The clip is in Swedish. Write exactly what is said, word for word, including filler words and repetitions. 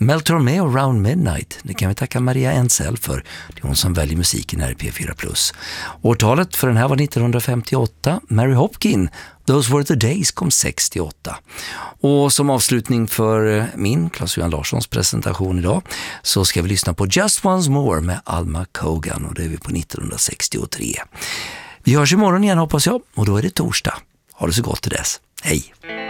Mel Tormé och Round Midnight, det kan vi tacka Maria Ensel för. Det är hon som väljer musiken här i P fyra plus. Årtalet för den här var nittonhundrafemtioåtta. Mary Hopkin, Those Were the Days, kom sextioåtta. Och som avslutning för min, Claes-Johan Larssons presentation idag, så ska vi lyssna på Just Once More med Alma Cogan, och det är vi på nittonhundrasextiotre. Vi hörs imorgon igen hoppas jag, och då är det torsdag. Ha det så gott till dess. Hej!